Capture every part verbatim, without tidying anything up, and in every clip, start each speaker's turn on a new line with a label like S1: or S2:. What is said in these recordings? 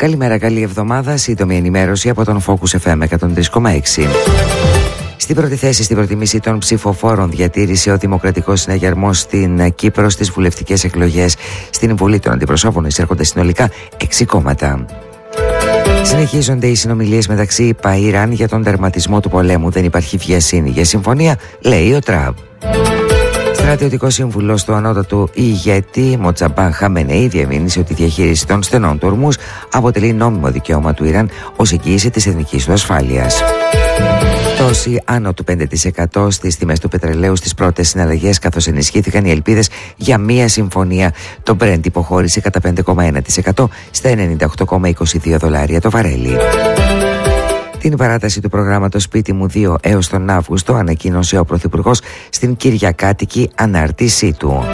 S1: Καλημέρα, καλή εβδομάδα. Σύντομη ενημέρωση από τον Focus εφ εμ εκατόν τρία κόμμα έξι. Στην πρώτη θέση στην προτιμήση των ψηφοφόρων διατήρησε ο Δημοκρατικός Συναγερμός στην Κύπρο στις βουλευτικές εκλογές. Στην Βουλή των Αντιπροσώπων εισέρχονται συνολικά έξι κόμματα. Συνεχίζονται οι συνομιλίες μεταξύ ΙΠΑ-Ιράν για τον τερματισμό του πολέμου. Δεν υπάρχει βιασύνη για συμφωνία, λέει ο Τραμπ. Στρατιωτικό σύμβουλο του ανώτατου ηγέτη Μοτζαμπά Χαμενεή διαμήνυσε ότι η διαχείριση των στενών του Ορμούζ αποτελεί νόμιμο δικαίωμα του Ιράν ως εγγύηση της εθνικής του ασφάλειας. Πτώση άνω του πέντε τοις εκατό στις τιμές του πετρελαίου στις πρώτες συναλλαγές, καθώς ενισχύθηκαν οι ελπίδες για μία συμφωνία. Το Brent υποχώρησε κατά πέντε κόμμα ένα τοις εκατό στα ενενήντα οκτώ κόμμα είκοσι δύο δολάρια το βαρέλι. Την παράταση του προγράμματος Σπίτι μου δύο έως τον Αύγουστο ανακοίνωσε ο Πρωθυπουργός στην κυριακάτικη ανάρτησή του.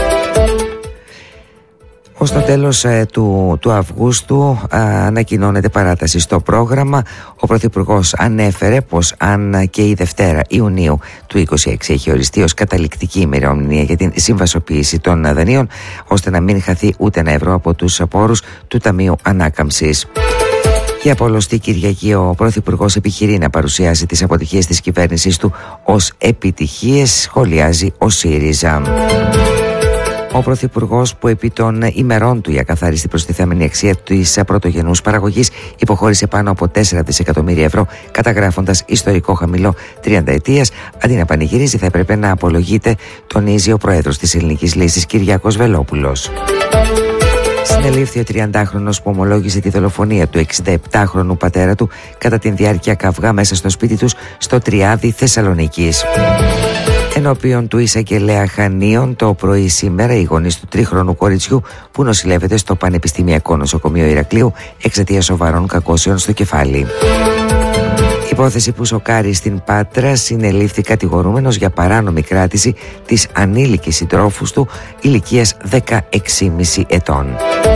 S1: Ως το τέλος ε, του, του Αυγούστου α, ανακοινώνεται παράταση στο πρόγραμμα. Ο Πρωθυπουργός ανέφερε πως αν και η Δευτέρα Ιουνίου του είκοσι έξι έχει οριστεί ως καταληκτική ημερομηνία για την συμβασοποίηση των δανείων, ώστε να μην χαθεί ούτε ένα ευρώ από τους πόρους του Ταμείου Ανάκαμψης. Για πολλωστή Κυριακή ο Πρωθυπουργός επιχειρεί να παρουσιάσει τις αποτυχίες της κυβέρνησης του ως επιτυχίες, σχολιάζει ο ΣΥΡΙΖΑ. Ο Πρωθυπουργός, που επί των ημερών του η ακαθάριστη προστιθέμενη αξία της πρωτογενούς παραγωγής υποχώρησε πάνω από τέσσερα δισεκατομμύρια ευρώ, καταγράφοντας ιστορικό χαμηλό τριανταετίας, αντί να πανηγυρίζει θα έπρεπε να απολογείται, τονίζει ο Πρόεδρος της Ελληνικής Λύσης Κυριάκος Βελόπουλος. Συνελήφθη ο τριαντάχρονος που ομολόγησε τη δολοφονία του εξηνταεπτάχρονου πατέρα του κατά την διάρκεια καυγά μέσα στο σπίτι τους στο Τριάδι Θεσσαλονίκης. Ενώπιον του εισαγγελέα Χανίων το πρωί σήμερα, οι γονείς του τρίχρονου κοριτσιού που νοσηλεύεται στο Πανεπιστημιακό Νοσοκομείο Ηρακλείου εξαιτίας σοβαρών κακώσεων στο κεφάλι. Υπόθεση που σοκάρει στην Πάτρα, συνελήφθη κατηγορούμενος για παράνομη κράτηση της ανήλικης συντρόφους του ηλικίας δεκαέξι κόμμα πέντε ετών.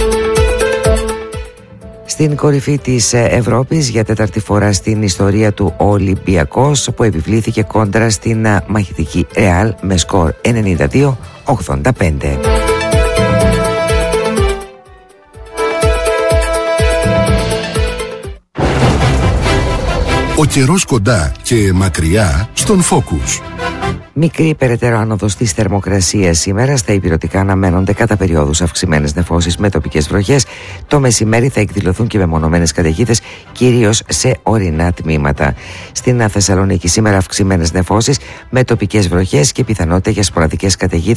S1: Στην κορυφή της Ευρώπης για τέταρτη φορά στην ιστορία του ο Ολυμπιακός, που επιβλήθηκε κόντρα στην μαχητική Ρεάλ με σκορ ενενήντα δύο ογδόντα πέντε.
S2: Ο καιρός κοντά και μακριά στον Focus.
S1: Μικρή περαιτέρω άνοδος της θερμοκρασίας σήμερα. Στα ηπειρωτικά αναμένονται κατά περιόδους αυξημένες νεφώσεις με τοπικές βροχές. Το μεσημέρι θα εκδηλωθούν και μεμονωμένες καταιγίδες, κυρίως σε ορεινά τμήματα. Στην Θεσσαλονίκη σήμερα αυξημένες νεφώσεις με τοπικές βροχές και πιθανότητα για σποραδικές καταιγίδες